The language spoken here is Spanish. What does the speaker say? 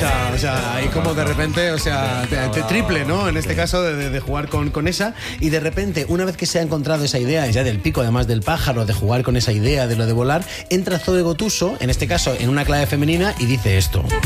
Mucha, o sea, ahí como de repente, o sea, triple, ¿no? En este caso de jugar con esa, y de repente, una vez que se ha encontrado esa idea, ya del pico, además del pájaro, de jugar con esa idea de lo de volar, entra Zoe Gotuso, en este caso en una clave femenina, y dice esto.